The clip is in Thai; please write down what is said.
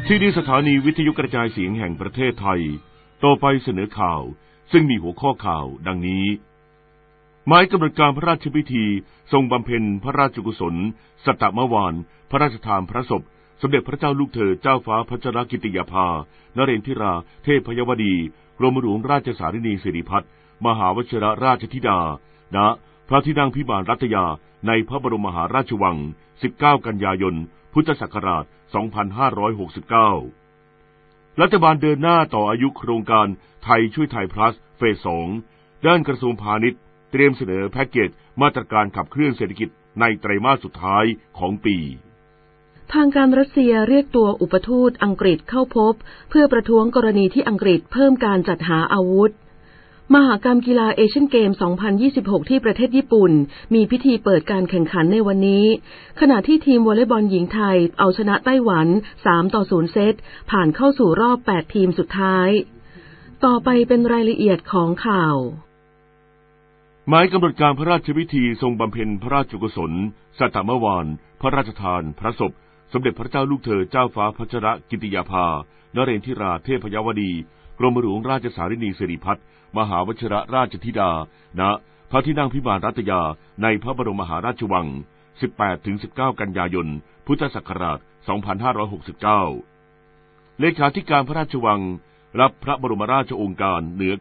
ที่นี่สถานีวิทยุกระจายเสียงแห่งประเทศไทยต่อไปเสนอข่าวซึ่งมีหัวข้อข่าวดังนี้หมายกำหนดการพระราชพิธีทรงบำเพ็ญพระราชกุศลสัตตมวานพระราชทานพระศพสมเด็จพระเจ้าลูกเธอเจ้าฟ้าพัชรกิติยาภานเรนทิราเทพยวดีกรมหลวงราชสารินีสิริพัฒน์มหาวชิรราชธิดาณพระที่นั่งพิมานรัตยาในพระบรมมหาราชวัง19 กันยายนพุทธศักราช2569รัฐบาลเดินหน้าต่ออายุโครงการไทยช่วยไทยพลัสเฟส 2ด้านกระทรวงพาณิชย์เตรียมเสนอแพ็กเกจมาตรการขับเคลื่อนเศรษฐกิจในไตรมาสสุดท้ายของปีทางการรัสเซียเรียกตัวอุปทูตอังกฤษเข้าพบเพื่อประท้วงกรณีที่อังกฤษเพิ่มการจัดหาอาวุธมหกรรมกีฬาเอเชียนเกม 2026 ที่ประเทศญี่ปุ่นมีพิธีเปิดการแข่งขันในวันนี้ขณะที่ทีมวอลเลย์บอลหญิงไทยเอาชนะไต้หวัน 3-0 เซตผ่านเข้าสู่รอบ 8 ทีมสุดท้ายต่อไปเป็นรายละเอียดของข่าวหมายกำหนดการพระราชพิธีทรงบำเพ็ญพระราชกุศลสัตตมวานพระราชทานพระศพสมเด็จพระเจ้าลูกเธอเจ้าฟ้าพัชรกิติยาภานเรนทิราเทพยวดีกรมหลวงราชสารินีสิริพัฒน์มหาวชิรราชธิดาณพระที่นั่งพิมานรัตยาในพระบรมมหาราชวัง 18-19 กันยายนพุทธศักราช 2569เลขาธิการพระราชวังรับพระบรมราชโองการเหนือ